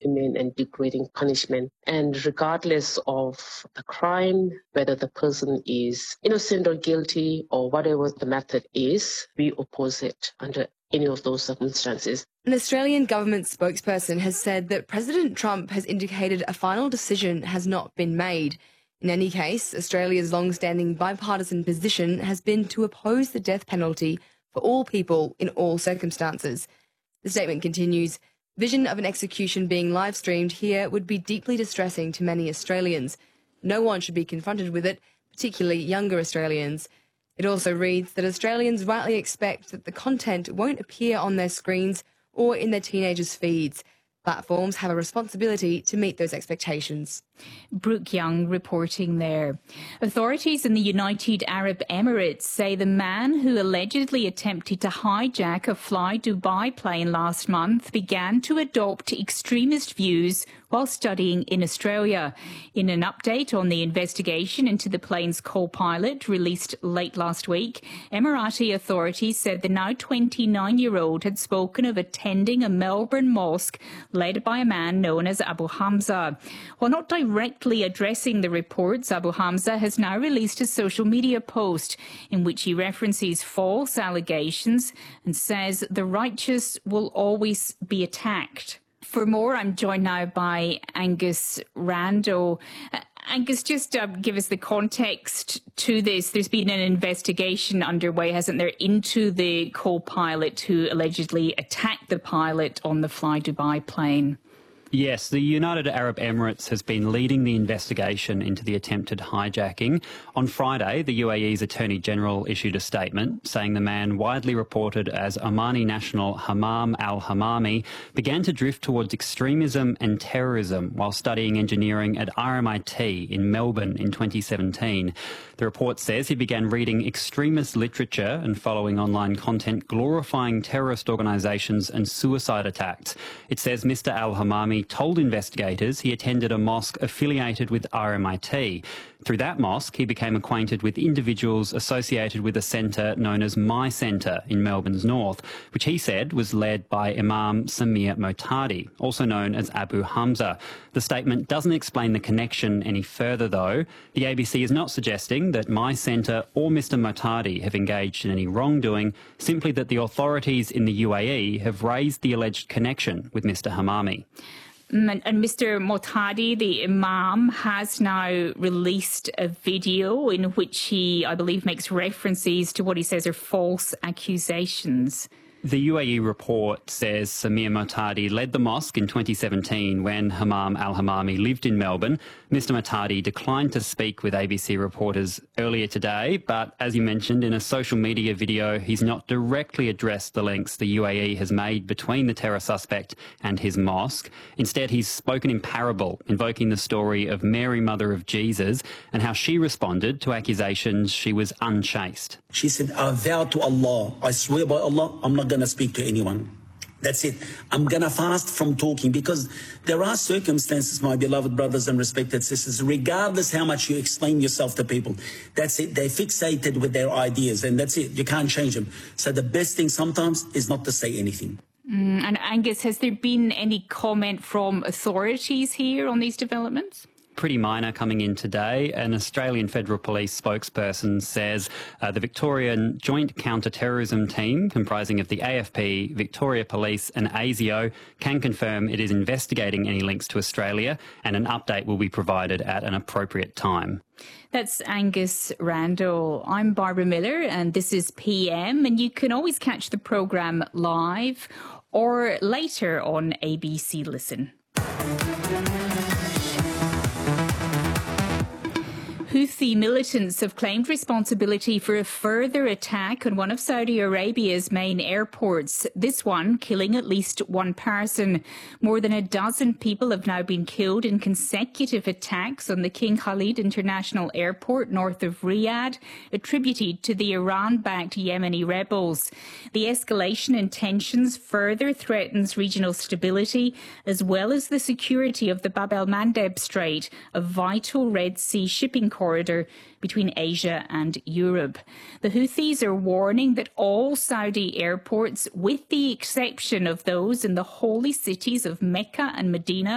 inhumane and degrading punishment. And regardless of the crime, whether the person is innocent or guilty or whatever the method is, we oppose it under any of those circumstances. An Australian government spokesperson has said that President Trump has indicated a final decision has not been made. In any case, Australia's long-standing bipartisan position has been to oppose the death penalty for all people in all circumstances. The statement continues, vision of an execution being live-streamed here would be deeply distressing to many Australians. No one should be confronted with it, particularly younger Australians. It also reads that Australians rightly expect that the content won't appear on their screens or in their teenagers' feeds. Platforms have a responsibility to meet those expectations. Brooke Young reporting there. Authorities in the United Arab Emirates say the man who allegedly attempted to hijack a Fly Dubai plane last month began to adopt extremist views while studying in Australia. In an update on the investigation into the plane's co-pilot released late last week, Emirati authorities said the now 29-year-old had spoken of attending a Melbourne mosque led by a man known as Abu Hamza. While not directly addressing the reports, Abu Hamza has now released a social media post in which he references false allegations and says the righteous will always be attacked. For more, I'm joined now by Angus Randall. Angus, just give us the context to this. There's been an investigation underway, hasn't there, into the co-pilot who allegedly attacked the pilot on the Fly Dubai plane? Yes, the United Arab Emirates has been leading the investigation into the attempted hijacking. On Friday, the UAE's Attorney General issued a statement saying the man, widely reported as Omani national Hammam al-Hammami, began to drift towards extremism and terrorism while studying engineering at RMIT in Melbourne in 2017. The report says he began reading extremist literature and following online content glorifying terrorist organisations and suicide attacks. It says Mr al-Hammami told investigators he attended a mosque affiliated with RMIT. Through that mosque, he became acquainted with individuals associated with a centre known as My Centre in Melbourne's north, which he said was led by Imam Samir Motadi, also known as Abu Hamza. The statement doesn't explain the connection any further, though. The ABC is not suggesting that My Centre or Mr Motadi have engaged in any wrongdoing, simply that the authorities in the UAE have raised the alleged connection with Mr Hammami. And Mr Motadi, the Imam, has now released a video in which he, I believe, makes references to what he says are false accusations. The UAE report says Samir Motadi led the mosque in 2017 when Hammam al-Hammami lived in Melbourne. Mr Motadi declined to speak with ABC reporters earlier today, but as you mentioned, in a social media video, he's not directly addressed the links the UAE has made between the terror suspect and his mosque. Instead, he's spoken in parable, invoking the story of Mary, mother of Jesus, and how she responded to accusations she was unchaste. She said, I vow to Allah, I swear by Allah, I'm not going to speak to anyone. That's it. I'm going to fast from talking because there are circumstances, my beloved brothers and respected sisters, regardless how much you explain yourself to people. That's it. They're fixated with their ideas and that's it. You can't change them. So the best thing sometimes is not to say anything. And Angus, has there been any comment from authorities here on these developments? Pretty minor coming in today. An Australian Federal Police spokesperson says the Victorian Joint Counter-Terrorism Team, comprising of the AFP, Victoria Police and ASIO, can confirm it is investigating any links to Australia, and an update will be provided at an appropriate time. That's Angus Randall. I'm Barbara Miller and this is PM, and you can always catch the programme live or later on ABC Listen. Houthi militants have claimed responsibility for a further attack on one of Saudi Arabia's main airports, this one killing at least one person. More than a dozen people have now been killed in consecutive attacks on the King Khalid International Airport north of Riyadh, attributed to the Iran-backed Yemeni rebels. The escalation in tensions further threatens regional stability as well as the security of the Bab el-Mandeb Strait, a vital Red Sea shipping corridor between Asia and Europe. The Houthis are warning that all Saudi airports, with the exception of those in the holy cities of Mecca and Medina,